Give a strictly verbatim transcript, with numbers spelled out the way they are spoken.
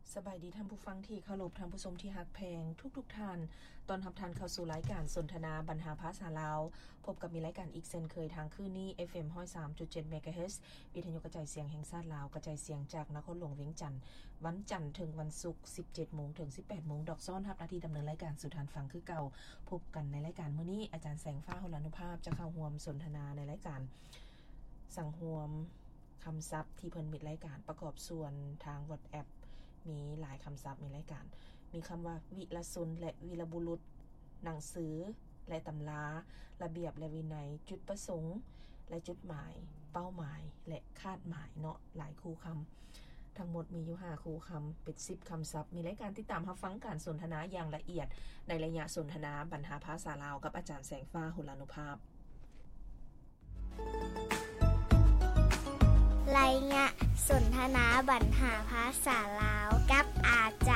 สบายดีท่านผู้ฟังที่เคารพท่านผู้ชมที่ฮักแพงทุกๆท่านตอนรับท่านเข้าสู่รายการสนทนาบรรหาภาษาลาวพบกับมีรายการอีกเช่นเคยทางคืนนี้ เอฟ เอ็ม หนึ่งร้อยสามจุดเจ็ด เมกะเฮิรตซ์วิทยุกระจายเสียงแห่งชาติลาวกระจายเสียงจากนครหลวงเวียงจันทน์วันจันทร์ถึงวันศุกร์ สิบเจ็ดโมง ถึง สิบแปดโมง ดอกซ้อนรับหน้าที่ดำเนินรายการสู่ท่านฟังคือเก่าพบกันในรายการมื้อนี้อาจารย์แสงฟ้าหรานุภาพจะเข้าร่วมสนทนาในรายการสังหวมคำศัพท์ที่เพิ่นมิดรายการประกอบส่วนทาง WhatsAppมีหลายคำศัพท์มีรายการมีคำว่าวิรชนและวีรบุรุษหนังสือและตำราระเบียบและวินัยจุดประสงค์และจุดหมายเป้าหมายและคาดหมายเนาะหลายคู่คำทั้งหมดมีอยู่ห้าคู่คำเป็นสิบคำศัพท์มีรายการติดตามรับฟังการสนทนาอย่างละเอียดในระยะสนทนาบรรหาภาษาลาวกับอาจารย์แสงฟ้าหุลานุภาพรายงานสนทนาบรรหาภาษาลาวกับอาจ